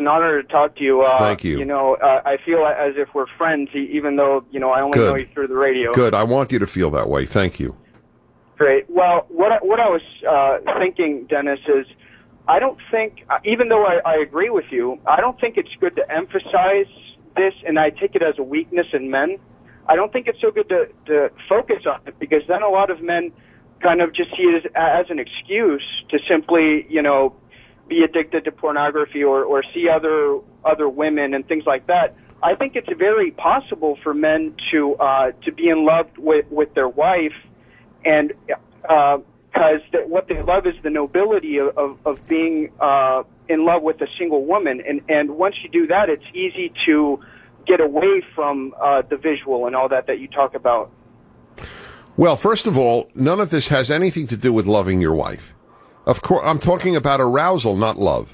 an honor to talk to you. Thank you. I feel as if we're friends, even though, I only know you through the radio. Good. I want you to feel that way. Thank you. Great. Well, what I was thinking, Dennis, is I don't think, even though I agree with you, I don't think it's good to emphasize this, and I take it as a weakness in men. I don't think it's so good to focus on it, because then a lot of men kind of just see it as an excuse to simply, be addicted to pornography or see other women and things like that. I think it's very possible for men to be in love with their wife, and because what they love is the nobility of being in love with a single woman, and once you do that, it's easy to get away from the visual and all that you talk about. Well, first of all, none of this has anything to do with loving your wife. Of course, I'm talking about arousal, not love.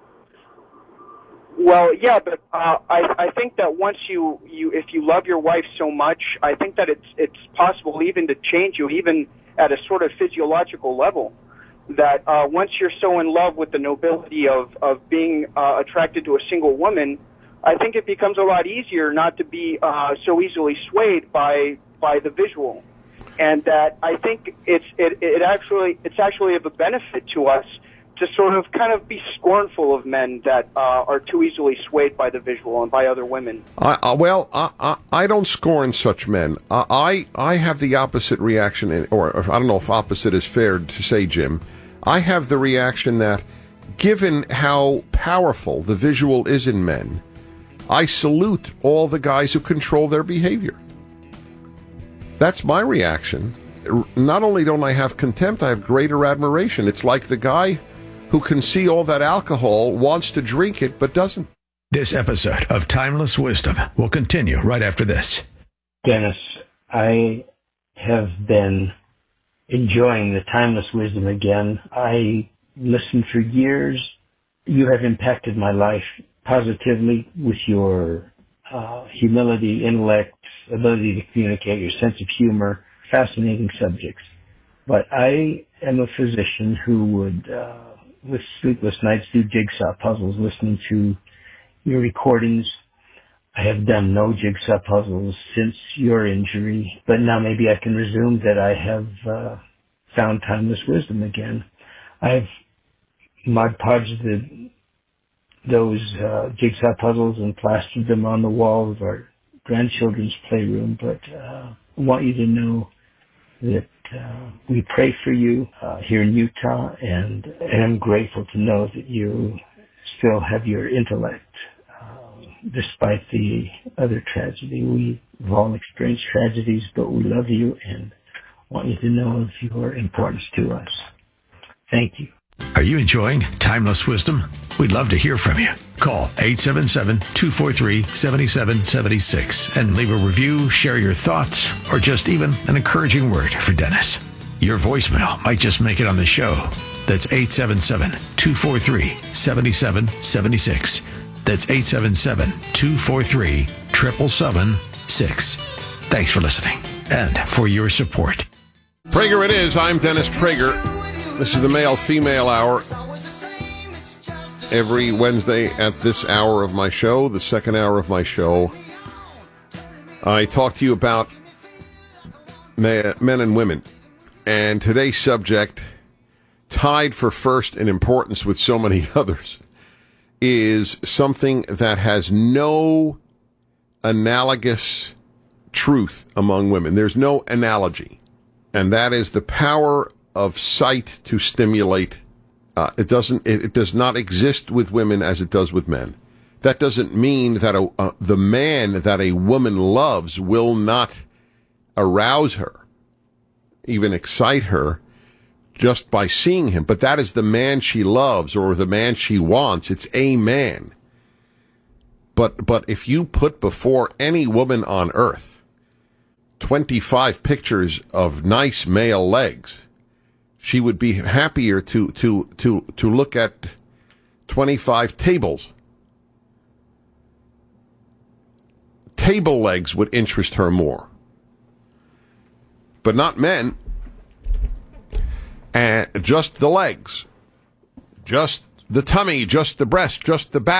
Well, yeah, but I think that once if you love your wife so much, I think that it's possible even to change you, even at a sort of physiological level. That once you're so in love with the nobility of being attracted to a single woman, I think it becomes a lot easier not to be so easily swayed by the visual. And that I think it's actually of a benefit to us to sort of kind of be scornful of men that are too easily swayed by the visual and by other women. I don't scorn such men. I have the opposite reaction, or I don't know if opposite is fair to say, Jim. I have the reaction that, given how powerful the visual is in men, I salute all the guys who control their behavior. That's my reaction. Not only don't I have contempt, I have greater admiration. It's like the guy who can see all that alcohol, wants to drink it, but doesn't. This episode of Timeless Wisdom will continue right after this. Dennis, I have been enjoying the Timeless Wisdom again. I listened for years. You have impacted my life positively with your humility, intellect, ability to communicate, your sense of humor, fascinating subjects. But I am a physician who would, with sleepless nights, do jigsaw puzzles listening to your recordings. I have done no jigsaw puzzles since your injury, but now maybe I can resume that I have found Timeless Wisdom again. I've Mod Podged those jigsaw puzzles and plastered them on the wall of our grandchildren's playroom, but I want you to know that we pray for you here in Utah, and I'm grateful to know that you still have your intellect despite the other tragedy. We've all experienced tragedies, but we love you and want you to know of your importance to us. Thank you. Are you enjoying Timeless Wisdom? We'd love to hear from you. Call 877-243-7776 and leave a review, share your thoughts, or just even an encouraging word for Dennis. Your voicemail might just make it on the show. That's 877-243-7776. That's 877-243-7776. Thanks for listening and for your support. Prager it is. I'm Dennis Prager. This is the male-female hour. Every Wednesday at this hour of my show, the second hour of my show, I talk to you about men and women. And today's subject, tied for first in importance with so many others, is something that has no analogous truth among women. There's no analogy. And that is the power of sight to stimulate. It does not exist with women as it does with men. That doesn't mean that the man that a woman loves will not arouse her, even excite her, just by seeing him. But that is the man she loves or the man she wants. It's a man. But if you put before any woman on earth 25 pictures of nice male legs, she would be happier to look at 25 tables. Table legs would interest her more. But not men. And just the legs. Just the tummy, just the breast, just the back.